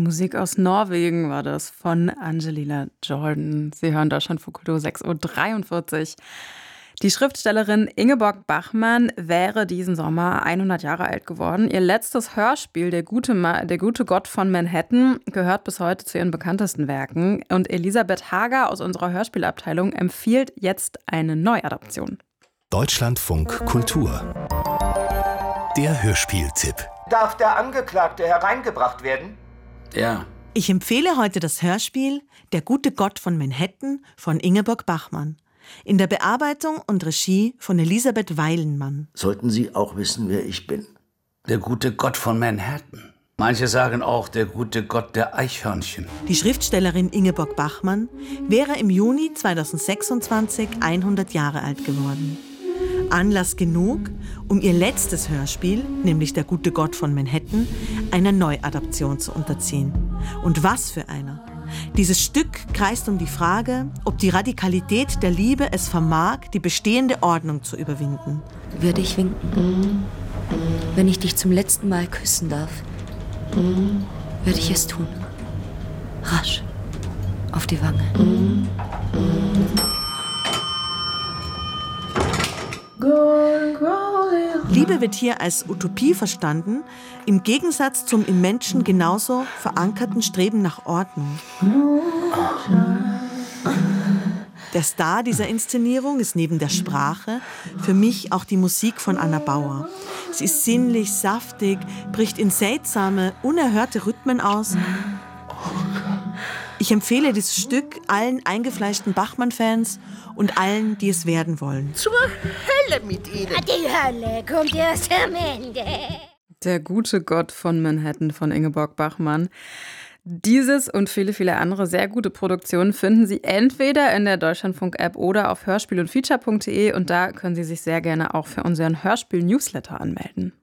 Musik aus Norwegen war das von Angelina Jordan. Sie hören Deutschlandfunk Kultur 6:43 Uhr. Die Schriftstellerin Ingeborg Bachmann wäre diesen Sommer 100 Jahre alt geworden. Ihr letztes Hörspiel, Der gute Gott von Manhattan, gehört bis heute zu ihren bekanntesten Werken. Und Elisabeth Hager aus unserer Hörspielabteilung empfiehlt jetzt eine Neuadaption. Deutschlandfunk Kultur. Der Hörspieltipp. Darf der Angeklagte hereingebracht werden? Ja. Ich empfehle heute das Hörspiel Der gute Gott von Manhattan von Ingeborg Bachmann. In der Bearbeitung und Regie von Elisabeth Weilenmann. Sollten Sie auch wissen, wer ich bin? Der gute Gott von Manhattan. Manche sagen auch der gute Gott der Eichhörnchen. Die Schriftstellerin Ingeborg Bachmann wäre im Juni 2026 100 Jahre alt geworden. Anlass genug, um ihr letztes Hörspiel, nämlich Der gute Gott von Manhattan, einer Neuadaption zu unterziehen. Und was für einer! Dieses Stück kreist um die Frage, ob die Radikalität der Liebe es vermag, die bestehende Ordnung zu überwinden. Würde ich winken? Wenn ich dich zum letzten Mal küssen darf, würde ich es tun. Rasch. Auf die Wange. Liebe wird hier als Utopie verstanden, im Gegensatz zum im Menschen genauso verankerten Streben nach Ordnung. Der Star dieser Inszenierung ist neben der Sprache für mich auch die Musik von Anna Bauer. Sie ist sinnlich, saftig, bricht in seltsame, unerhörte Rhythmen aus. Ich empfehle dieses Stück allen eingefleischten Bachmann-Fans und allen, die es werden wollen. Zur Hölle mit Ihnen! Die Hölle kommt erst am Ende. Der gute Gott von Manhattan von Ingeborg Bachmann. Dieses und viele, viele andere sehr gute Produktionen finden Sie entweder in der Deutschlandfunk-App oder auf hörspiel- und feature.de und da können Sie sich sehr gerne auch für unseren Hörspiel-Newsletter anmelden.